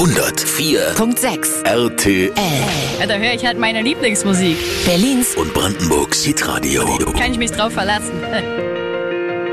104.6 RTL. Ja, da höre ich halt meine Lieblingsmusik. Berlins und Brandenburgs Hitradio. Kann ich mich drauf verlassen?